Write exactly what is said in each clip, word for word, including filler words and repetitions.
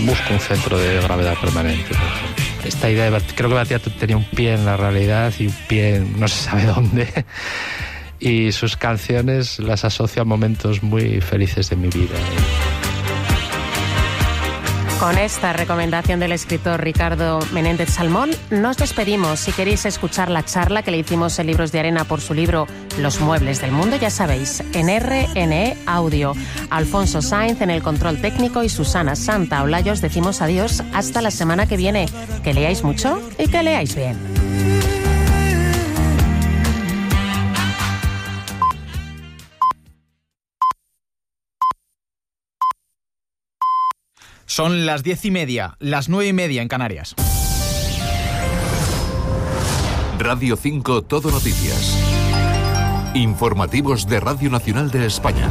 busco un centro de gravedad permanente, por ejemplo. Esta idea, de, creo que Batiato tenía un pie en la realidad y un pie en no se sabe dónde. Y sus canciones las asocio a momentos muy felices de mi vida. Con esta recomendación del escritor Ricardo Menéndez Salmón, nos despedimos. Si queréis escuchar la charla que le hicimos en Libros de Arena por su libro Los Muebles del Mundo, ya sabéis, en R N E Audio. Alfonso Sainz en el control técnico y Susana Santaolalla os decimos adiós hasta la semana que viene. Que leáis mucho y que leáis bien. Son las diez y media, las nueve y media en Canarias. Radio cinco Todo Noticias. Informativos de Radio Nacional de España.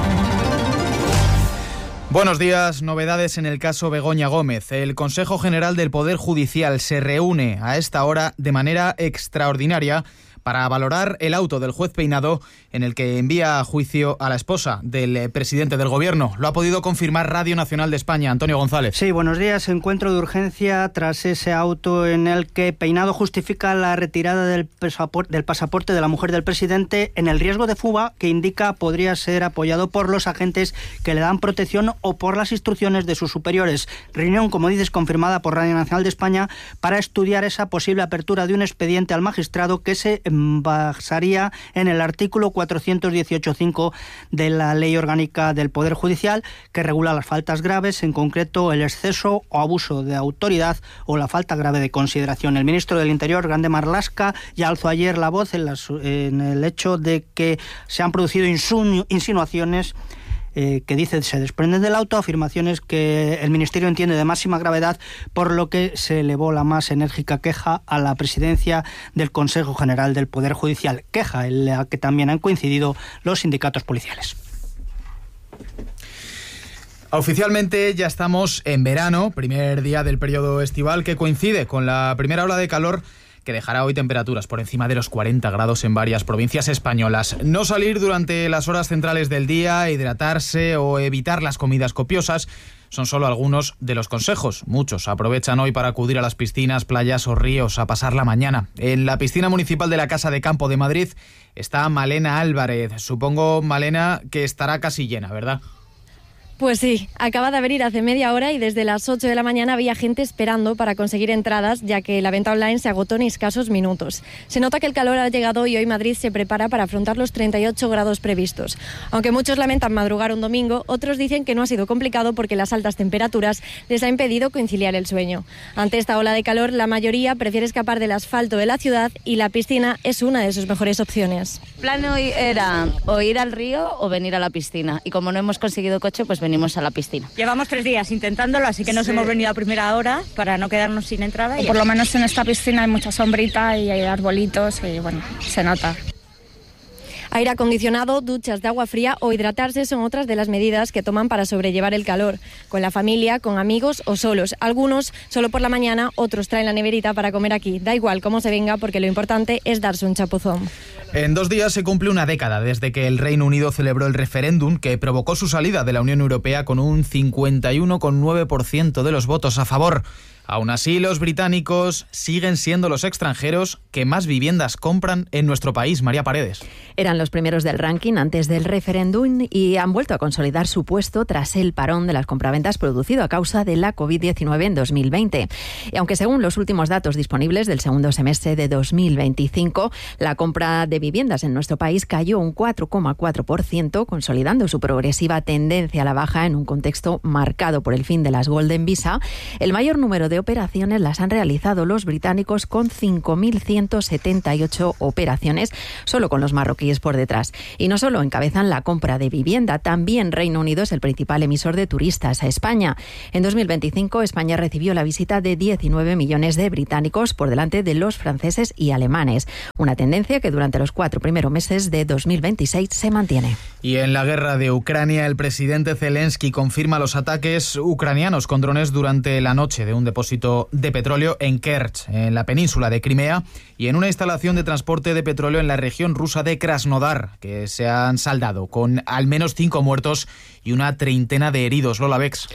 Buenos días. Novedades en el caso Begoña Gómez. El Consejo General del Poder Judicial se reúne a esta hora de manera extraordinaria para valorar el auto del juez Peinado en el que envía a juicio a la esposa del presidente del Gobierno. Lo ha podido confirmar Radio Nacional de España, Antonio González. Sí, buenos días. Encuentro de urgencia tras ese auto en el que Peinado justifica la retirada del pasaporte, del pasaporte de la mujer del presidente en el riesgo de fuga que indica podría ser apoyado por los agentes que le dan protección o por las instrucciones de sus superiores. Reunión, como dices, confirmada por Radio Nacional de España para estudiar esa posible apertura de un expediente al magistrado que se basaría en el artículo cuatrocientos dieciocho punto cinco de la Ley Orgánica del Poder Judicial, que regula las faltas graves, en concreto el exceso o abuso de autoridad o la falta grave de consideración. El ministro del Interior, Grande Marlaska, ya alzó ayer la voz en, las, en el hecho de que se han producido insinu- insinuaciones Eh, que dice se desprenden del auto, afirmaciones que el Ministerio entiende de máxima gravedad, por lo que se elevó la más enérgica queja a la presidencia del Consejo General del Poder Judicial, queja en la que también han coincidido los sindicatos policiales. Oficialmente ya estamos en verano, primer día del periodo estival que coincide con la primera ola de calor que dejará hoy temperaturas por encima de los cuarenta grados en varias provincias españolas. No salir durante las horas centrales del día, hidratarse o evitar las comidas copiosas son solo algunos de los consejos. Muchos aprovechan hoy para acudir a las piscinas, playas o ríos a pasar la mañana. En la piscina municipal de la Casa de Campo de Madrid está Malena Álvarez. Supongo, Malena, que estará casi llena, ¿verdad? Pues sí, acaba de abrir hace media hora y desde las ocho de la mañana había gente esperando para conseguir entradas, ya que la venta online se agotó en escasos minutos. Se nota que el calor ha llegado y hoy Madrid se prepara para afrontar los treinta y ocho grados previstos. Aunque muchos lamentan madrugar un domingo, otros dicen que no ha sido complicado porque las altas temperaturas les ha impedido conciliar el sueño. Ante esta ola de calor, la mayoría prefiere escapar del asfalto de la ciudad y la piscina es una de sus mejores opciones. El plan hoy era o ir al río o venir a la piscina, y como no hemos conseguido coche, pues venimos a la piscina. Llevamos tres días intentándolo, así que nos sí. hemos venido a primera hora para no quedarnos sin entrada. Y por lo menos en esta piscina hay mucha sombrita y hay arbolitos y bueno, se nota. Aire acondicionado, duchas de agua fría o hidratarse son otras de las medidas que toman para sobrellevar el calor, con la familia, con amigos o solos. Algunos solo por la mañana, otros traen la neverita para comer aquí. Da igual cómo se venga, porque lo importante es darse un chapuzón. En dos días se cumple una década desde que el Reino Unido celebró el referéndum que provocó su salida de la Unión Europea con un cincuenta y uno coma nueve por ciento de los votos a favor. Aún así, los británicos siguen siendo los extranjeros que más viviendas compran en nuestro país. María Paredes. Eran los primeros del ranking antes del referéndum y han vuelto a consolidar su puesto tras el parón de las compraventas producido a causa de la covid diecinueve en dos mil veinte. Y aunque según los últimos datos disponibles del segundo semestre de dos mil veinticinco, la compra de viviendas en nuestro país cayó un cuatro coma cuatro por ciento, consolidando su progresiva tendencia a la baja en un contexto marcado por el fin de las Golden Visa, el mayor número de operaciones las han realizado los británicos con cinco mil ciento setenta y ocho operaciones, solo con los marroquíes por detrás. Y no solo encabezan la compra de vivienda, también Reino Unido es el principal emisor de turistas a España. En dos mil veinticinco, España recibió la visita de diecinueve millones de británicos por delante de los franceses y alemanes. Una tendencia que durante los cuatro primeros meses de dos mil veintiséis se mantiene. Y en la guerra de Ucrania, el presidente Zelensky confirma los ataques ucranianos con drones durante la noche de un depósito de petróleo en Kerch, en la península de Crimea, y en una instalación de transporte de petróleo en la región rusa de Krasnodar, que se han saldado con al menos cinco muertos y una treintena de heridos. Lola Bex.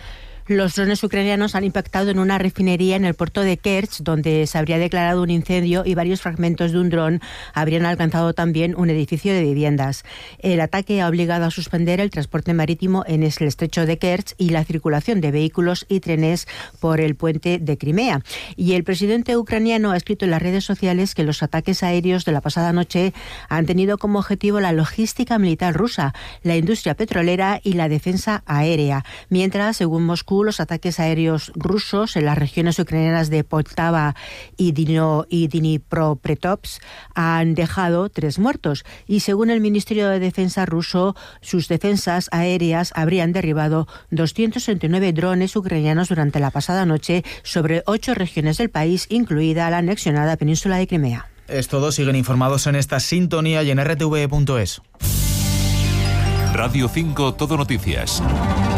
Los drones ucranianos han impactado en una refinería en el puerto de Kerch, donde se habría declarado un incendio y varios fragmentos de un dron habrían alcanzado también un edificio de viviendas. El ataque ha obligado a suspender el transporte marítimo en el estrecho de Kerch y la circulación de vehículos y trenes por el puente de Crimea. Y el presidente ucraniano ha escrito en las redes sociales que los ataques aéreos de la pasada noche han tenido como objetivo la logística militar rusa, la industria petrolera y la defensa aérea, mientras, según Moscú, los ataques aéreos rusos en las regiones ucranianas de Poltava y, Dino, y Dnipropetrovsk han dejado tres muertos. Y según el Ministerio de Defensa ruso, sus defensas aéreas habrían derribado doscientos treinta y nueve drones ucranianos durante la pasada noche sobre ocho regiones del país, incluida la anexionada península de Crimea. Es todo, siguen informados en esta sintonía y en r t v punto es. Radio cinco Todo Noticias.